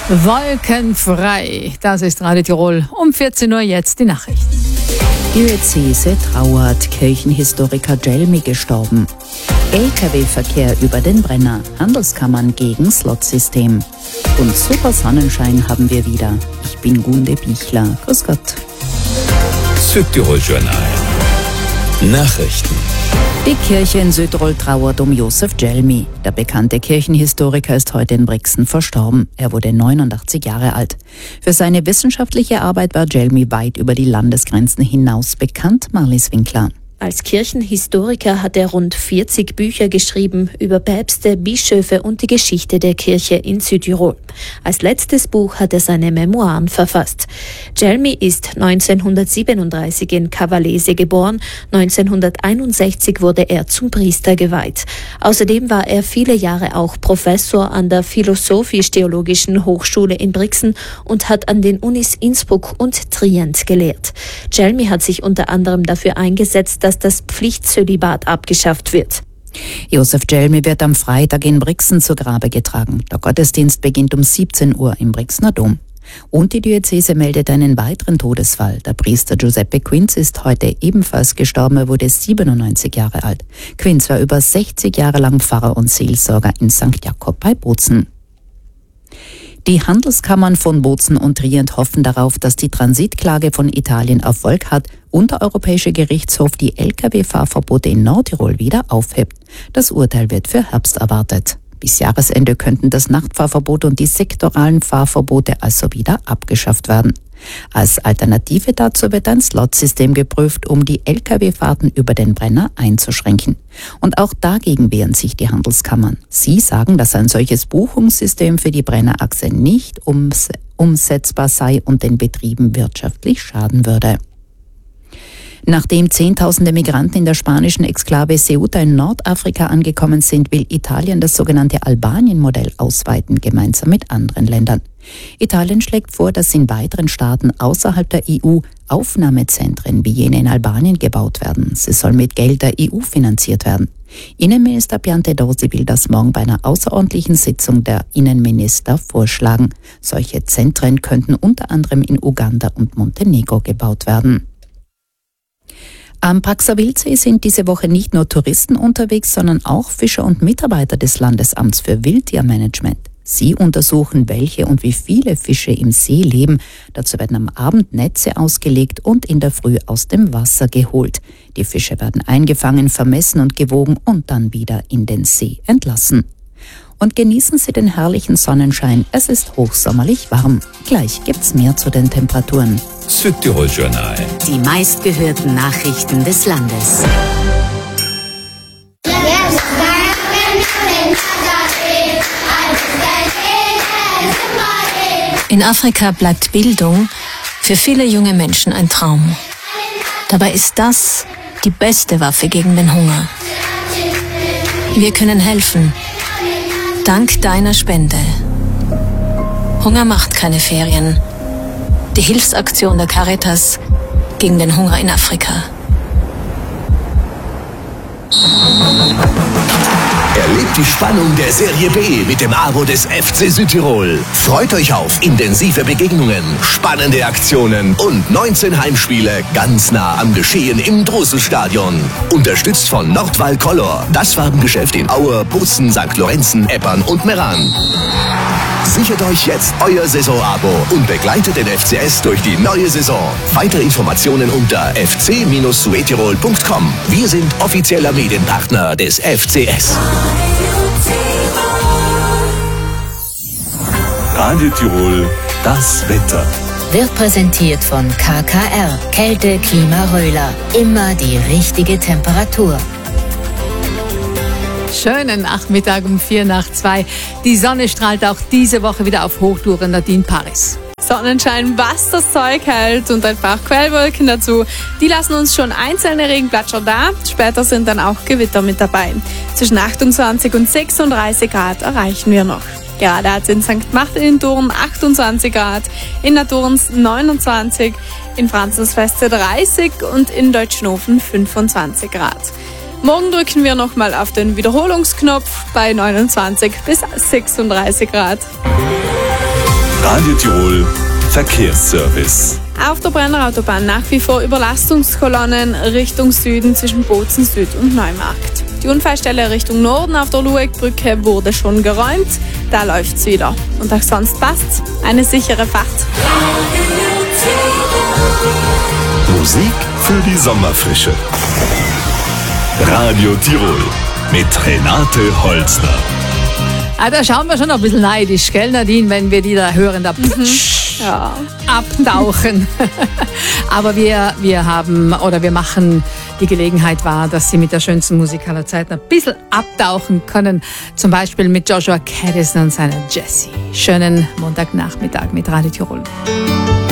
Wolkenfrei, das ist Radio Tirol. Um 14 Uhr jetzt die Nachrichten. Diözese trauert, Kirchenhistoriker Jelmi gestorben. Lkw-Verkehr über den Brenner, Handelskammern gegen Slotsystem. Und super Sonnenschein haben wir wieder. Ich bin Gunde Bichler. Grüß Gott. Südtirol-Journal. Nachrichten. Die Kirche in Südtirol trauert um Josef Jelmi. Der bekannte Kirchenhistoriker ist heute in Brixen verstorben. Er wurde 89 Jahre alt. Für seine wissenschaftliche Arbeit war Jelmi weit über die Landesgrenzen hinaus bekannt. Marlies Winkler. Als Kirchenhistoriker hat er rund 40 Bücher geschrieben über Päpste, Bischöfe und die Geschichte der Kirche in Südtirol. Als letztes Buch hat er seine Memoiren verfasst. Jelmi ist 1937 in Cavallese geboren. 1961 wurde er zum Priester geweiht. Außerdem war er viele Jahre auch Professor an der Philosophisch-Theologischen Hochschule in Brixen und hat an den Unis Innsbruck und Trient gelehrt. Jelmi hat sich unter anderem dafür eingesetzt, dass das Pflichtsölibat abgeschafft wird. Josef Jelmi wird am Freitag in Brixen zu Grabe getragen. Der Gottesdienst beginnt um 17 Uhr im Brixener Dom. Und die Diözese meldet einen weiteren Todesfall. Der Priester Giuseppe Quinz ist heute ebenfalls gestorben. Er wurde 97 Jahre alt. Quinz war über 60 Jahre lang Pfarrer und Seelsorger in St. Jakob bei Bozen. Die Handelskammern von Bozen und Trient hoffen darauf, dass die Transitklage von Italien Erfolg hat und der Europäische Gerichtshof die Lkw-Fahrverbote in Nordtirol wieder aufhebt. Das Urteil wird für Herbst erwartet. Bis Jahresende könnten das Nachtfahrverbot und die sektoralen Fahrverbote also wieder abgeschafft werden. Als Alternative dazu wird ein Slotsystem geprüft, um die Lkw-Fahrten über den Brenner einzuschränken. Und auch dagegen wehren sich die Handelskammern. Sie sagen, dass ein solches Buchungssystem für die Brennerachse nicht umsetzbar sei und den Betrieben wirtschaftlich schaden würde. Nachdem Zehntausende Migranten in der spanischen Exklave Ceuta in Nordafrika angekommen sind, will Italien das sogenannte Albanien-Modell ausweiten, gemeinsam mit anderen Ländern. Italien schlägt vor, dass in weiteren Staaten außerhalb der EU Aufnahmezentren wie jene in Albanien gebaut werden. Sie sollen mit Geld der EU finanziert werden. Innenminister Piantedosi will das morgen bei einer außerordentlichen Sitzung der Innenminister vorschlagen. Solche Zentren könnten unter anderem in Uganda und Montenegro gebaut werden. Am Praxer Wildsee sind diese Woche nicht nur Touristen unterwegs, sondern auch Fischer und Mitarbeiter des Landesamts für Wildtiermanagement. Sie untersuchen, welche und wie viele Fische im See leben. Dazu werden am Abend Netze ausgelegt und in der Früh aus dem Wasser geholt. Die Fische werden eingefangen, vermessen und gewogen und dann wieder in den See entlassen. Und genießen Sie den herrlichen Sonnenschein. Es ist hochsommerlich warm. Gleich gibt's mehr zu den Temperaturen. Südtirol-Journal. Die meistgehörten Nachrichten des Landes. In Afrika bleibt Bildung für viele junge Menschen ein Traum. Dabei ist das die beste Waffe gegen den Hunger. Wir können helfen. Dank deiner Spende. Hunger macht keine Ferien. Die Hilfsaktion der Caritas gegen den Hunger in Afrika. Erlebt die Spannung der Serie B mit dem Abo des FC Südtirol. Freut euch auf intensive Begegnungen, spannende Aktionen und 19 Heimspiele ganz nah am Geschehen im Drosselstadion. Unterstützt von Nordwall Color, das Farbengeschäft in Aue, Bozen, St. Lorenzen, Eppern und Meran. Sichert euch jetzt euer Saisonabo und begleitet den FCS durch die neue Saison. Weitere Informationen unter fc-suetirol.com. Wir sind offizieller Medienpartner des FCS. Radio Tirol, das Wetter. Wird präsentiert von KKR. Kälte, Klima, Röhler. Immer die richtige Temperatur. Schönen Nachmittag um 1:04. Die Sonne strahlt auch diese Woche wieder auf Hochtouren Nadine Paris. Sonnenschein, was das Zeug hält und ein paar Quellwolken dazu. Die lassen uns schon einzelne Regenplätze da. Später sind dann auch Gewitter mit dabei. Zwischen 28 und 36 Grad erreichen wir noch. Gerade hat es in St. Martin in Thurn 28 Grad, in Naturns 29, in Franzensfeste 30 und in Deutschnofen 25 Grad. Morgen drücken wir nochmal auf den Wiederholungsknopf bei 29 bis 36 Grad. Radio Tirol Verkehrsservice. Auf der Brenner Autobahn nach wie vor Überlastungskolonnen Richtung Süden zwischen Bozen Süd und Neumarkt. Die Unfallstelle Richtung Norden auf der Luegbrücke wurde schon geräumt. Da läuft's wieder. Und auch sonst passt's. Eine sichere Fahrt. Musik für die Sommerfrische. Radio Tirol mit Renate Holzner. Da schauen wir schon ein bisschen neidisch, gell Nadine, wenn wir die da hören, da abtauchen. Aber wir machen die Gelegenheit wahr, dass sie mit der schönsten Musik aller Zeiten ein bisschen abtauchen können. Zum Beispiel mit Joshua Caddison und seiner Jessie. Schönen Montagnachmittag mit Radio Tirol.